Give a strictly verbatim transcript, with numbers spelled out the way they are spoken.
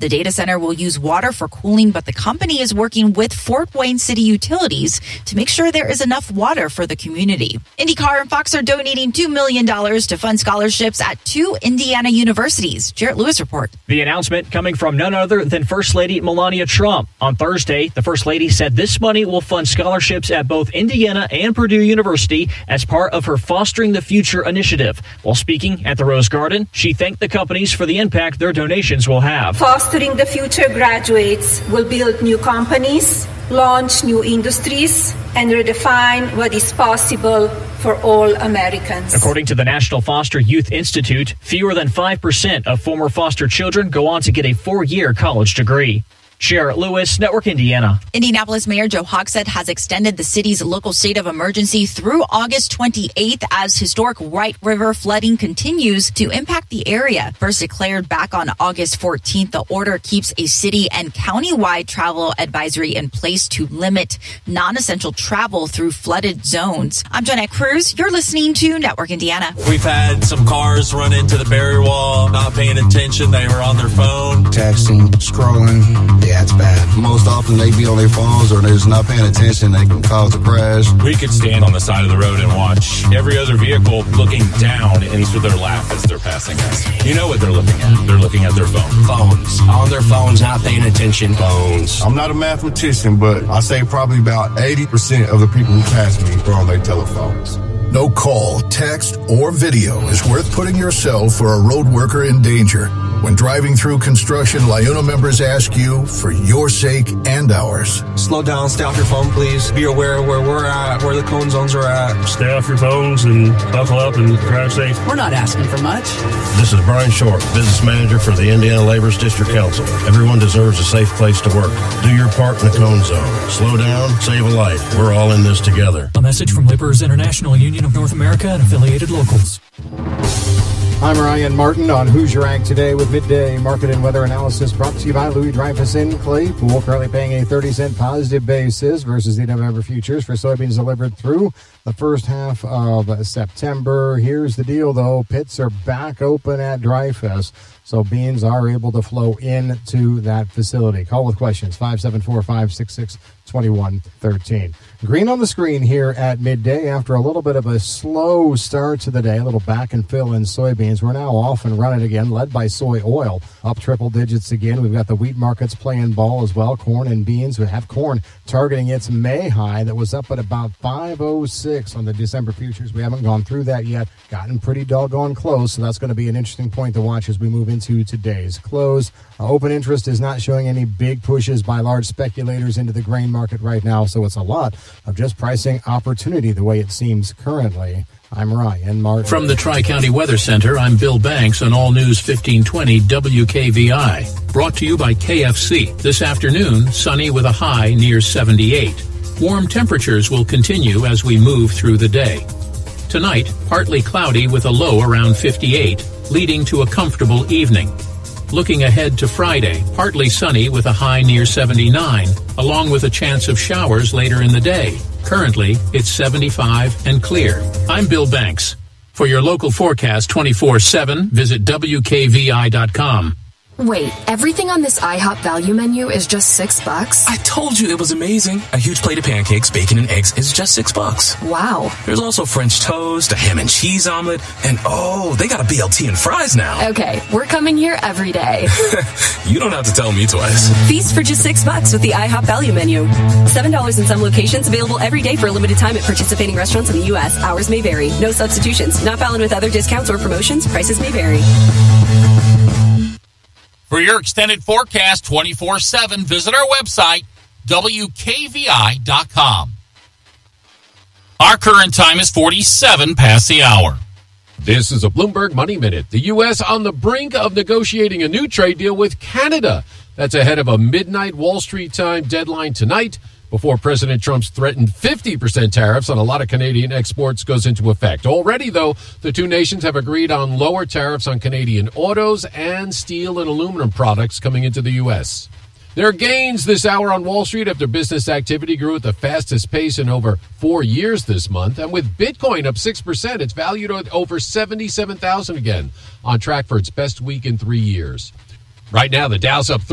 The data center will use water for cooling, but the company is working with Fort Wayne City Utilities to make sure there is enough water for the community. IndyCar and Fox are donating two million dollars to fund scholarships at two Indiana universities. Jarrett Lewis report. The announcement coming from none other than First Lady Melania Trump. On Thursday, the First Lady said this money will fund scholarships at both Indiana and Purdue University as part of her Fostering the Future initiative. While speaking at the Rose Garden, she thanked the companies for the impact their donations will have. Fostering the Future graduates will build new companies, launch new industries, and redefine what is possible for all Americans. According to the National Foster Youth Institute, fewer than five percent of former foster children go on to get a four-year college degree. Jarrett Lewis, Network Indiana. Indianapolis Mayor Joe Hogsett has extended the city's local state of emergency through August twenty-eighth as historic White River flooding continues to impact the area. First declared back on August fourteenth, the order keeps a city and county-wide travel advisory in place to limit non-essential travel through flooded zones. I'm Jeanette Cruz. You're listening to Network Indiana. We've had some cars run into the barrier wall, not paying attention. They were on their phone. Texting, scrolling. Yeah, it's bad. Most often they be on their phones or they're just not paying attention. They can cause a crash. We could stand on the side of the road and watch every other vehicle looking down into their lap as they're passing us. You know what they're looking at. They're looking at their phone. Phones. On their phones, not paying attention. Phones. I'm not a mathematician, but I say probably about eighty percent of the people who pass me are on their telephones. No call, text, or video is worth putting yourself or a road worker in danger. When driving through construction, LIUNA members ask you for your sake and ours. Slow down, stay off your phone, please. Be aware of where we're at, where the cone zones are at. Stay off your phones and buckle up and drive safe. We're not asking for much. This is Brian Short, business manager for the Indiana Labor's District Council. Everyone deserves a safe place to work. Do your part in the cone zone. Slow down, save a life. We're all in this together. A message from Laborers International Union of North America and affiliated locals. I'm Ryan Martin on Hoosier Ag Today with midday market and weather analysis brought to you by Louis Dreyfus in Claypool. Currently paying a thirty cent positive basis versus the November futures for soybeans delivered through the first half of September. Here's the deal, though. Pits are back open at Dreyfus, so beans are able to flow into that facility. Call with questions, five seven four, five six six, two one one three. Green on the screen here at midday after a little bit of a slow start to the day, a little back and fill in soybeans. We're now off and running again, led by soy oil, up triple digits again. We've got the wheat markets playing ball as well. Corn and beans. We have corn targeting its May high that was up at about five oh six on the December futures. We haven't gone through that yet. Gotten pretty doggone close, so that's going to be an interesting point to watch as we move into today's close. Uh, open interest is not showing any big pushes by large speculators into the grain market right now, so it's a lot of just pricing opportunity the way it seems currently. I'm Ryan Martin. From the Tri-County Weather Center, I'm Bill Banks on All News fifteen twenty W K V I. Brought to you by K F C. This afternoon, sunny with a high near seventy-eight. Warm temperatures will continue as we move through the day. Tonight, partly cloudy with a low around fifty-eight, leading to a comfortable evening. Looking ahead to Friday, partly sunny with a high near seventy-nine, along with a chance of showers later in the day. Currently, it's seventy-five and clear. I'm Bill Banks. For your local forecast twenty-four seven, visit W K V I dot com. Wait, everything on this IHOP value menu is just six bucks? I told you it was amazing. A huge plate of pancakes, bacon, and eggs is just six bucks. Wow. There's also French toast, a ham and cheese omelet, and oh, they got a B L T and fries now. Okay, we're coming here every day. You don't have to tell me twice. Feast for just six bucks with the IHOP value menu. Seven dollars in some locations, available every day for a limited time at participating restaurants in the U S. Hours may vary. No substitutions. Not valid with other discounts or promotions. Prices may vary. For your extended forecast twenty-four seven, visit our website, W K V I dot com. Our current time is forty-seven past the hour. This is a Bloomberg Money Minute. The U S on the brink of negotiating a new trade deal with Canada. That's ahead of a midnight Wall Street time deadline tonight, before President Trump's threatened fifty percent tariffs on a lot of Canadian exports goes into effect. Already, though, the two nations have agreed on lower tariffs on Canadian autos and steel and aluminum products coming into the U S. There are gains this hour on Wall Street after business activity grew at the fastest pace in over four years this month. And with Bitcoin up six percent, it's valued at over seventy-seven thousand again, on track for its best week in three years. Right now, the Dow's up